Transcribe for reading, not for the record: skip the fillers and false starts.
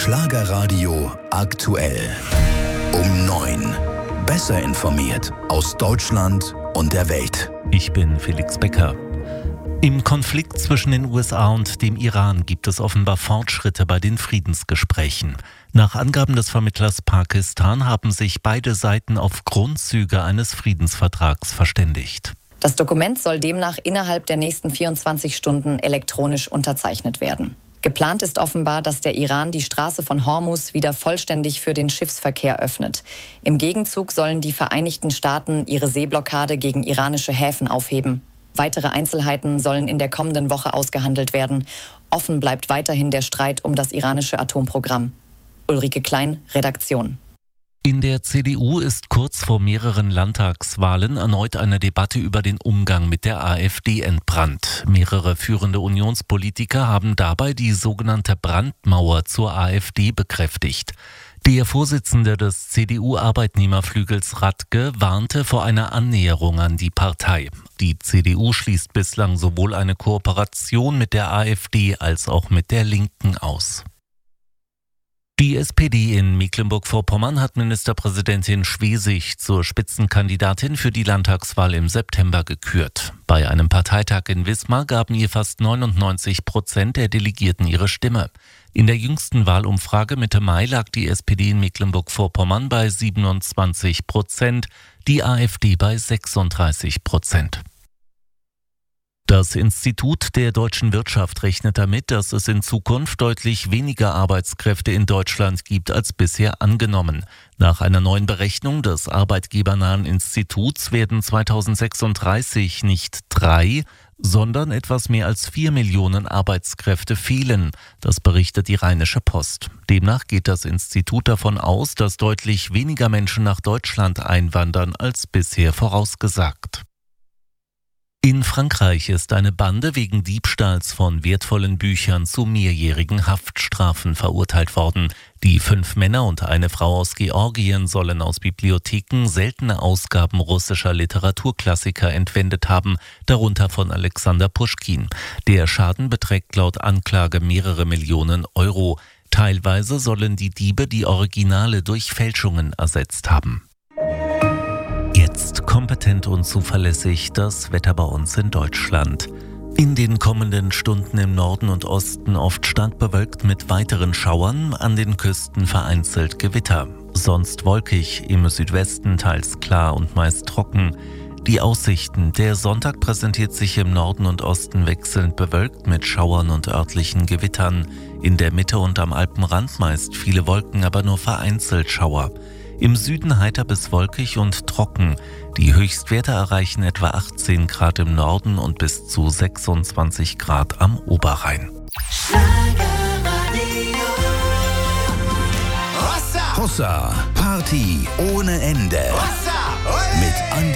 Schlagerradio aktuell. Um 9. Besser informiert aus Deutschland und der Welt. Ich bin Felix Becker. Im Konflikt zwischen den USA und dem Iran gibt es offenbar Fortschritte bei den Friedensgesprächen. Nach Angaben des Vermittlers Pakistan haben sich beide Seiten auf Grundzüge eines Friedensvertrags verständigt. Das Dokument soll demnach innerhalb der nächsten 24 Stunden elektronisch unterzeichnet werden. Geplant ist offenbar, dass der Iran die Straße von Hormuz wieder vollständig für den Schiffsverkehr öffnet. Im Gegenzug sollen die Vereinigten Staaten ihre Seeblockade gegen iranische Häfen aufheben. Weitere Einzelheiten sollen in der kommenden Woche ausgehandelt werden. Offen bleibt weiterhin der Streit um das iranische Atomprogramm. Ulrike Klein, Redaktion. In der CDU ist kurz vor mehreren Landtagswahlen erneut eine Debatte über den Umgang mit der AfD entbrannt. Mehrere führende Unionspolitiker haben dabei die sogenannte Brandmauer zur AfD bekräftigt. Der Vorsitzende des CDU-Arbeitnehmerflügels Radke warnte vor einer Annäherung an die Partei. Die CDU schließt bislang sowohl eine Kooperation mit der AfD als auch mit der Linken aus. Die SPD in Mecklenburg-Vorpommern hat Ministerpräsidentin Schwesig zur Spitzenkandidatin für die Landtagswahl im September gekürt. Bei einem Parteitag in Wismar gaben ihr fast 99% der Delegierten ihre Stimme. In der jüngsten Wahlumfrage Mitte Mai lag die SPD in Mecklenburg-Vorpommern bei 27%, die AfD bei 36%. Das Institut der deutschen Wirtschaft rechnet damit, dass es in Zukunft deutlich weniger Arbeitskräfte in Deutschland gibt als bisher angenommen. Nach einer neuen Berechnung des arbeitgebernahen Instituts werden 2036 nicht 3, sondern etwas mehr als 4 Millionen Arbeitskräfte fehlen. Das berichtet die Rheinische Post. Demnach geht das Institut davon aus, dass deutlich weniger Menschen nach Deutschland einwandern als bisher vorausgesagt. In Frankreich ist eine Bande wegen Diebstahls von wertvollen Büchern zu mehrjährigen Haftstrafen verurteilt worden. Die 5 Männer und eine Frau aus Georgien sollen aus Bibliotheken seltene Ausgaben russischer Literaturklassiker entwendet haben, darunter von Alexander Puschkin. Der Schaden beträgt laut Anklage mehrere Millionen Euro. Teilweise sollen die Diebe die Originale durch Fälschungen ersetzt haben. Jetzt kompetent und zuverlässig das Wetter bei uns in Deutschland. In den kommenden Stunden im Norden und Osten oft stark bewölkt mit weiteren Schauern, an den Küsten vereinzelt Gewitter. Sonst wolkig, im Südwesten teils klar und meist trocken. Die Aussichten: Der Sonntag präsentiert sich im Norden und Osten wechselnd bewölkt mit Schauern und örtlichen Gewittern. In der Mitte und am Alpenrand meist viele Wolken, aber nur vereinzelt Schauer. Im Süden heiter bis wolkig und trocken. Die Höchstwerte erreichen etwa 18 Grad im Norden und bis zu 26 Grad am Oberrhein. Hossa, Party ohne Ende. Mit Andi